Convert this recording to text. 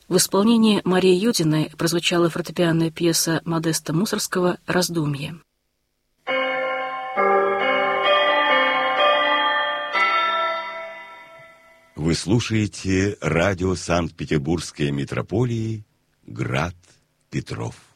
В исполнении Марии Юдиной прозвучала фортепианная пьеса Модеста Мусоргского «Раздумье». Вы слушаете радио Санкт-Петербургской митрополии «Град Петров».